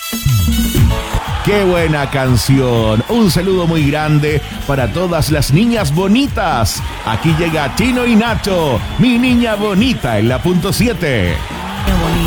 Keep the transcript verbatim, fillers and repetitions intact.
¡Qué buena canción! Un saludo muy grande para todas las niñas bonitas. Aquí llega Tino y Nacho, mi niña bonita en la punto siete. Qué bonito.